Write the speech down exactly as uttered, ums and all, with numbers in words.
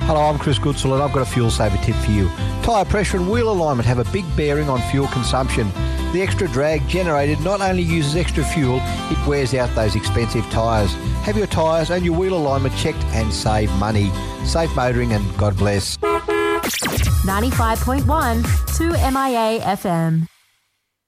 Hello, I'm Chris Goodsell and I've got a fuel saver tip for you. Tyre pressure and wheel alignment have a big bearing on fuel consumption. The extra drag generated not only uses extra fuel, it wears out those expensive tyres. Have your tyres and your wheel alignment checked and save money. Safe motoring and God bless. ninety-five point one, two M I A F M.